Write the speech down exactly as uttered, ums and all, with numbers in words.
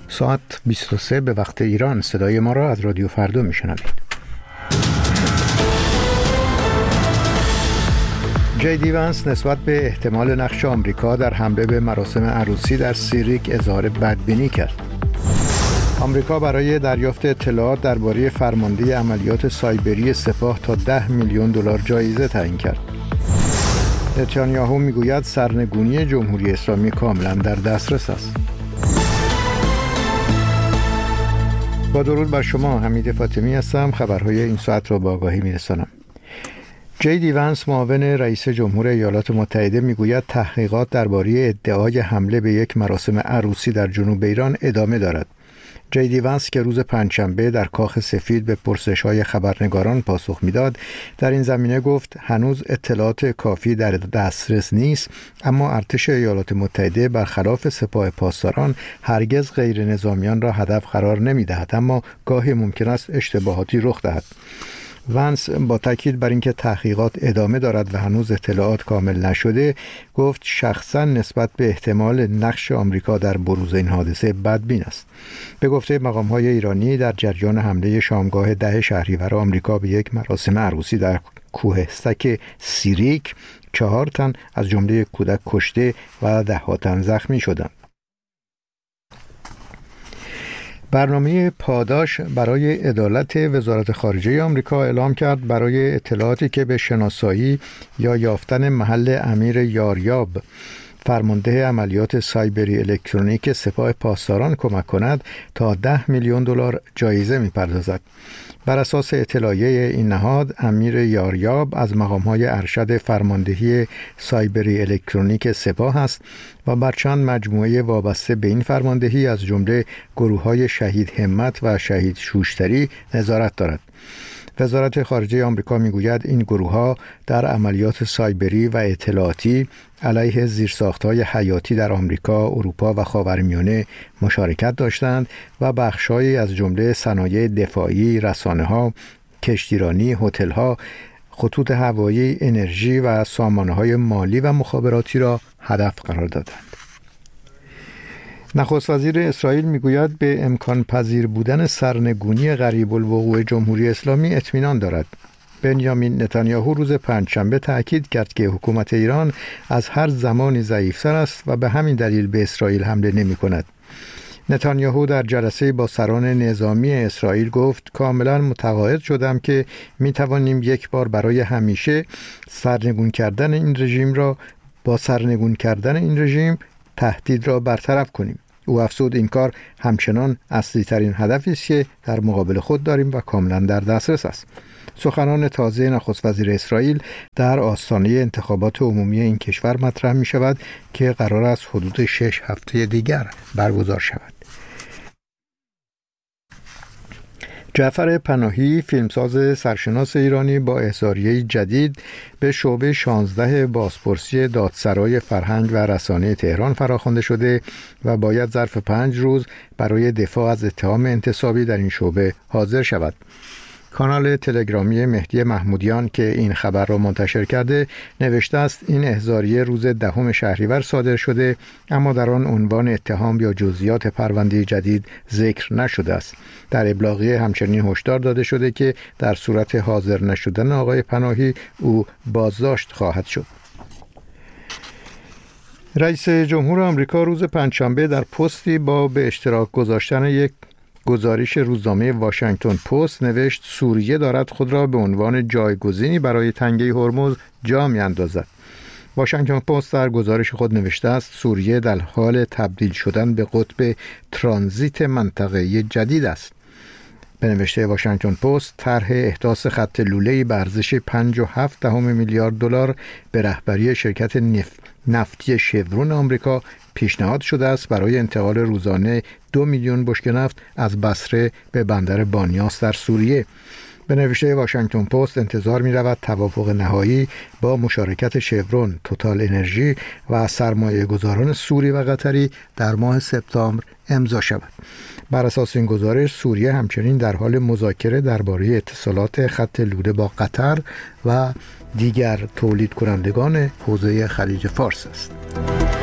ساعت بیست و سه به وقت ایران. صدای ما را از رادیو فردا میشنوید. جی دی وانس نسبت به احتمال نقش آمریکا در حمله به مراسم عروسی در سیریک اظهار بدبینی کرد. آمریکا برای دریافت اطلاعات درباره فرمانده عملیات سایبری سپاه تا ده میلیون دلار جایزه تعیین کرد. نتانیاهو میگوید سرنگونی جمهوری اسلامی کاملا در دسترس است. با درود بر شما، حمید فاطمی هستم. خبرهای این ساعت را با آگاهی میرسانم. جی دی وانس معاون رئیس جمهور ایالات متحده میگوید تحقیقات درباره ادعای حمله به یک مراسم عروسی در جنوب ایران ادامه دارد. جی دی وانس که روز پنجشنبه در کاخ سفید به پرسش‌های خبرنگاران پاسخ میداد، در این زمینه گفت هنوز اطلاعات کافی در دسترس نیست، اما ارتش ایالات متحده برخلاف سپاه پاسداران هرگز غیر نظامیان را هدف قرار نمی‌دهد، اما گاهی ممکن است اشتباهاتی رخ دهد. وانس با تاکید بر اینکه تحقیقات ادامه دارد و هنوز اطلاعات کامل نشده، گفت شخصا نسبت به احتمال نقش آمریکا در بروز این حادثه بدبین است. به گفته مقام‌های ایرانی، در جریان حمله شامگاه ده شهریور آمریکا به یک مراسم عروسی در کوهستک سیریک، چهار تن از جمله کودک کشته و ده ها تن زخمی شدند. برنامه پاداش برای عدالت وزارت خارجه آمریکا اعلام کرد برای اطلاعاتی که به شناسایی یا یافتن محل امیر یاریاب، فرمانده عملیات سایبری الکترونیک سپاه پاسداران کمک کند، تا ده میلیون دلار جایزه می‌پردازد. بر اساس اطلاعیه این نهاد، امیر یاریاب از مقام‌های ارشد فرماندهی سایبری الکترونیک سپاه است و بر چند مجموعه وابسته به این فرماندهی از جمله گروه‌های شهید همت و شهید شوشتری نظارت دارد. وزارت خارجه آمریکا میگوید این گروه‌ها در عملیات سایبری و اطلاعاتی علیه زیرساخت‌های حیاتی در آمریکا، اروپا و خاورمیانه مشارکت داشتند و بخش‌هایی از جمله صنایع دفاعی، رسانه‌ها، کشتیرانی، هتل‌ها، خطوط هوایی، انرژی و سامانه‌های مالی و مخابراتی را هدف قرار دادند. نخست وزیر اسرائیل میگوید به امکان پذیر بودن سرنگونی قریب الوقوع جمهوری اسلامی اطمینان دارد. بنیامین نتانیاهو روز پنجشنبه تأکید کرد که حکومت ایران از هر زمانی ضعیف‌تر است و به همین دلیل به اسرائیل حمله نمی‌کند. نتانیاهو در جلسه با سران نظامی اسرائیل گفت کاملا متقاعد شدم که می‌توانیم یک بار برای همیشه سرنگون کردن این رژیم را با سرنگون کردن این رژیم تهدید را برطرف کنیم. او افزود این کار همچنان اصلی ترین هدفی است که در مقابل خود داریم و کاملا در دسترس است. سخنان تازه نخست وزیر اسرائیل در آستانه انتخابات عمومی این کشور مطرح می شود که قرار است حدود شش هفته دیگر برگزار شود. جعفر پناهی، فیلمساز سرشناس ایرانی، با احضاریه جدید به شعبه شانزده بازپرسی دادسرای فرهنگ و رسانه تهران فراخوانده شده و باید ظرف پنج روز برای دفاع از اتهام انتصابی در این شعبه حاضر شود. کانال تلگرامی مهدی محمودیان که این خبر را منتشر کرده نوشته است این احضاریه روز دهم شهریور صادر شده، اما در آن عنوان اتهام یا جزئیات پرونده جدید ذکر نشده است. در ابلاغیه همچنین هشدار داده شده که در صورت حاضر نشدن آقای پناهی او بازداشت خواهد شد. رئیس جمهور آمریکا روز پنجشنبه در پستی با به اشتراک گذاشتن یک گزارش روزنامه واشنگتن پست نوشت سوریه دارد خود را به عنوان جایگزینی برای تنگه هرمز جا می‌اندازد. واشنگتن پست در گزارش خود نوشته است سوریه در حال تبدیل شدن به قطب ترانزیت منطقه‌ای جدید است. به نوشته واشنگتن پست، طرح احداث خط لوله‌ای به ارزش پنج و هفت دهم میلیارد دلار به رهبری شرکت نفت نفتی شورون آمریکا پیشنهاد شده است برای انتقال روزانه دو میلیون بشکه نفت از بصره به بندر بانیاس در سوریه. به نوشته واشنگتن پست انتظار می رود توافق نهایی با مشارکت شورون، توتال انرژی و سرمایه گذاران سوری و قطری در ماه سپتامبر امضا شود. بر اساس این گزارش سوریه همچنین در حال مذاکره درباره اتصالات خط لوله با قطر و دیگر تولید کنندگان حوزه خلیج فارس است.